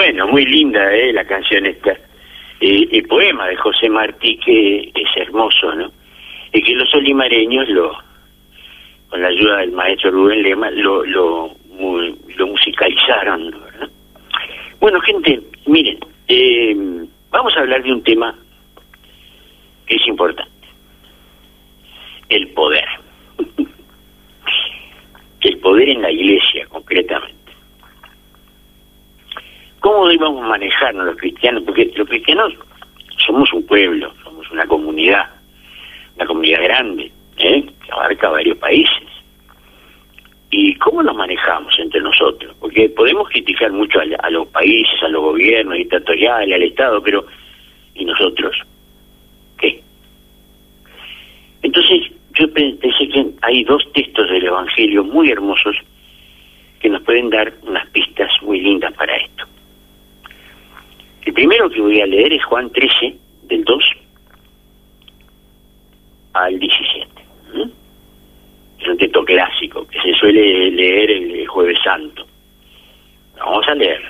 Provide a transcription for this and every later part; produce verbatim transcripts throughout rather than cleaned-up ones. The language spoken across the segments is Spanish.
Bueno, muy linda, ¿eh? La canción esta. Eh, el poema de José Martí, que es hermoso, ¿no? Y que los olimareños, lo, con la ayuda del maestro Rubén Lema, lo, lo, muy, lo musicalizaron, ¿verdad? Bueno, gente, miren, eh, vamos a hablar de un tema que es importante. El poder. El poder en la iglesia, concretamente. ¿Cómo debemos manejarnos los cristianos? Porque los cristianos somos un pueblo, somos una comunidad, una comunidad grande, ¿eh? Que abarca varios países. ¿Y cómo nos manejamos entre nosotros? Porque podemos criticar mucho a, a los países, a los gobiernos dictatoriales, al Estado, pero ¿y nosotros? ¿Qué? Entonces, yo pensé que hay dos textos del Evangelio muy hermosos que nos pueden dar unas pistas muy lindas para esto. El primero que voy a leer es Juan trece, del dos al diecisiete. ¿Mm? Es un texto clásico que se suele leer el Jueves Santo. Vamos a leerlo.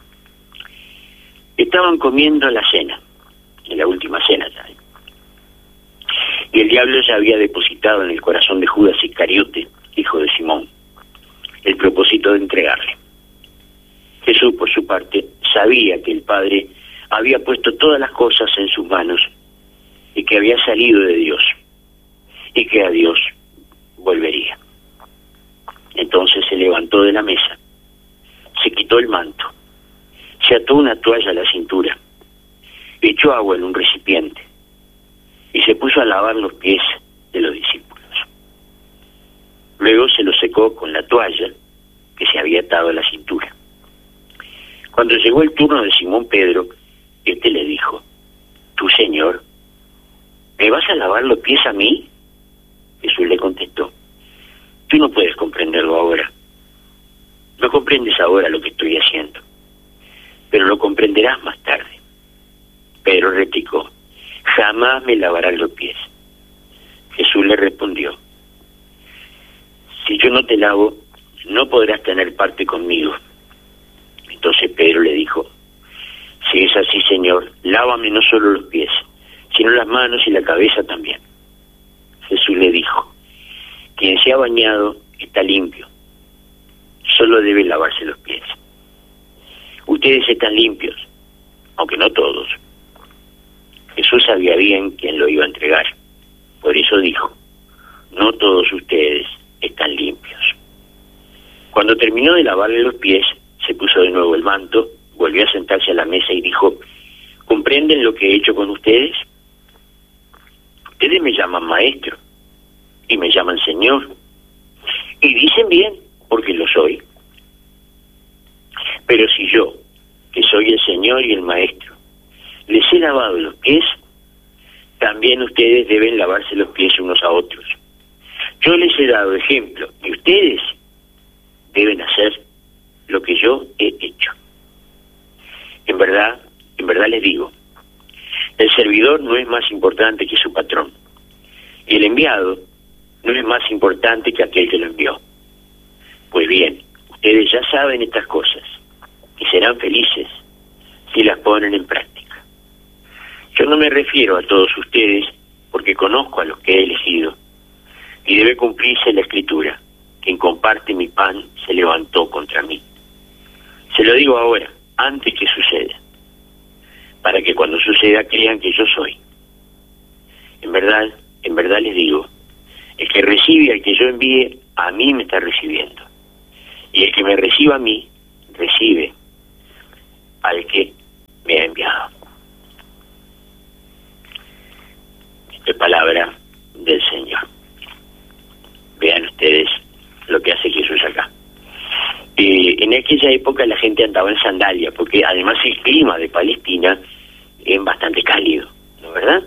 Estaban comiendo la cena, en la última cena ya. Y el diablo ya había depositado en el corazón de Judas Iscariote, hijo de Simón, el propósito de entregarle. Jesús, por su parte, sabía que el Padre había puesto todas las cosas en sus manos y que había salido de Dios y que a Dios volvería. Entonces se levantó de la mesa, se quitó el manto, se ató una toalla a la cintura, echó agua en un recipiente y se puso a lavar los pies de los discípulos. Luego se los secó con la toalla que se había atado a la cintura. Cuando llegó el turno de Simón Pedro, este le dijo: ¿Tú, Señor, me vas a lavar los pies a mí? Jesús le contestó: Tú no puedes comprenderlo ahora. No comprendes ahora lo que estoy haciendo, pero lo comprenderás más tarde. Pedro replicó: Jamás me lavarás los pies. Jesús le respondió: Si yo no te lavo, no podrás tener parte conmigo. Entonces Pedro le dijo: Si es así, Señor, lávame no solo los pies, sino las manos y la cabeza también. Jesús le dijo: Quien se ha bañado está limpio, solo debe lavarse los pies. Ustedes están limpios, aunque no todos. Jesús sabía bien quién lo iba a entregar, por eso dijo: No todos ustedes están limpios. Cuando terminó de lavarle los pies, se puso de nuevo el manto, volvió a sentarse a la mesa y dijo: ¿Comprenden lo que he hecho con ustedes? Ustedes me llaman maestro y me llaman señor, y dicen bien, porque lo soy. Pero si yo, que soy el señor y el maestro, les he lavado los pies, también ustedes deben lavarse los pies unos a otros. Yo les he dado ejemplo, y ustedes deben hacer lo que yo he hecho. En verdad, en verdad les digo, el servidor no es más importante que su patrón, y el enviado no es más importante que aquel que lo envió. Pues bien, ustedes ya saben estas cosas, y serán felices si las ponen en práctica. Yo no me refiero a todos ustedes, porque conozco a los que he elegido, y debe cumplirse la escritura: quien comparte mi pan se levantó contra mí. Se lo digo ahora, antes que suceda, para que cuando suceda crean que yo soy. En verdad, en verdad les digo, el que recibe al que yo envíe, a mí me está recibiendo. Y el que me reciba a mí, recibe al que me ha enviado. Esta es palabra del Señor. Vean ustedes lo que hace Jesús acá. Eh, en aquella época la gente andaba en sandalias, porque además el clima de Palestina es bastante cálido, ¿no es verdad?